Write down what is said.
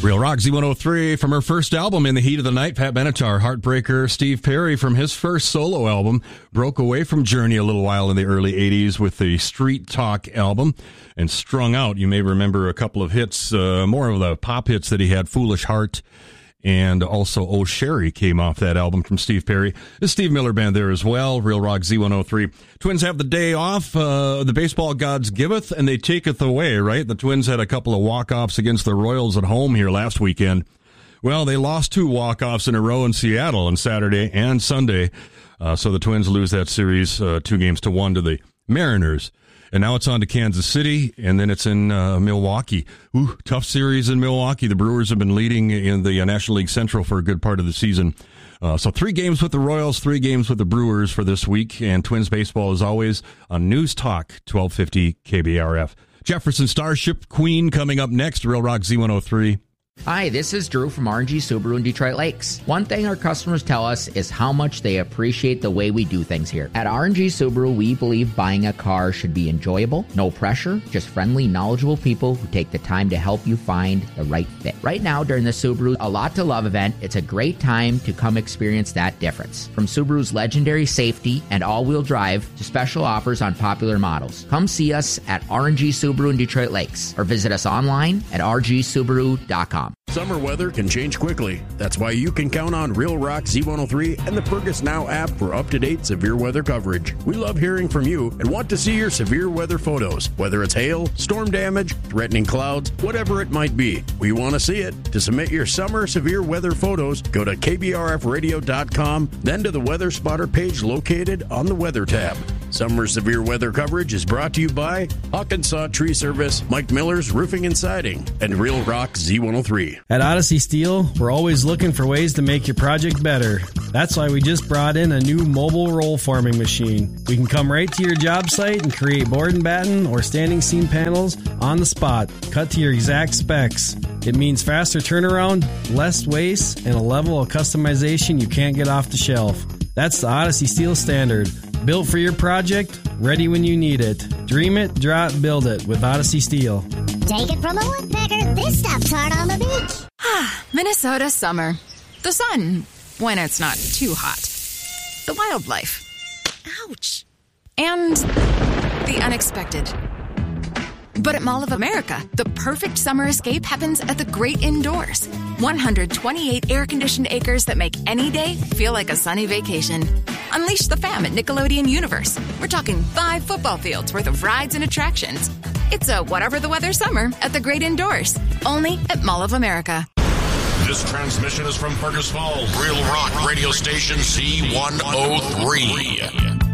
Real Rock Z103 from her first album, In the Heat of the Night. Pat Benatar, Heartbreaker. Steve Perry from his first solo album broke away from Journey a little while in the early 80s with the Street Talk album. And Strung Out, you may remember a couple of hits, more of the pop hits that he had, Foolish Heart. And also Oh Sherry came off that album from Steve Perry. The Steve Miller Band there as well. Real Rock Z103. Twins have the day off. The baseball gods giveth and they taketh away, right? The Twins had a couple of walk-offs against the Royals at home here last weekend. Well, they lost 2 walk-offs in a row in Seattle on Saturday and Sunday. So the Twins lose that series 2-1 to the Mariners. And now it's on to Kansas City, and then it's in Milwaukee. Ooh, tough series in Milwaukee. The Brewers have been leading in the National League Central for a good part of the season. So 3 games with the Royals, 3 games with the Brewers for this week. And Twins baseball, as always, on News Talk, 1250 KBRF. Jefferson Starship Queen coming up next, Real Rock Z103. Hi, this is Drew from RNG Subaru in Detroit Lakes. One thing our customers tell us is how much they appreciate the way we do things here. At RNG Subaru, we believe buying a car should be enjoyable, no pressure, just friendly, knowledgeable people who take the time to help you find the right fit. Right now, during the Subaru A Lot to Love event, it's a great time to come experience that difference. From Subaru's legendary safety and all-wheel drive to special offers on popular models. Come see us at RNG Subaru in Detroit Lakes or visit us online at rgsubaru.com. Summer weather can change quickly. That's why you can count on Real Rock Z103 and the Fergus Now app for up-to-date severe weather coverage. We love hearing from you and want to see your severe weather photos, whether it's hail, storm damage, threatening clouds, whatever it might be. We want to see it. To submit your summer severe weather photos, go to kbrfradio.com, then to the Weather Spotter page located on the Weather tab. Summer severe weather coverage is brought to you by Hawkinsaw Tree Service, Mike Miller's Roofing and Siding, and Real Rock Z103. At Odyssey Steel, we're always looking for ways to make your project better. That's why we just brought in a new mobile roll forming machine. We can come right to your job site and create board and batten or standing seam panels on the spot, cut to your exact specs. It means faster turnaround, less waste, and a level of customization you can't get off the shelf. That's the Odyssey Steel standard. Built for your project, ready when you need it. Dream it, draw it, build it with Odyssey Steel. Take it from a woodpecker, this stuff's hard on the beach. Minnesota summer. The sun, when it's not too hot. The wildlife. Ouch. And the unexpected. But at Mall of America, the perfect summer escape happens at the great indoors. 128 air-conditioned acres that make any day feel like a sunny vacation. Unleash the fam at Nickelodeon Universe. We're talking 5 football fields worth of rides and attractions. It's a whatever the weather summer at the great indoors. Only at Mall of America. This transmission is from Fergus Falls, Real Rock Radio Station C103.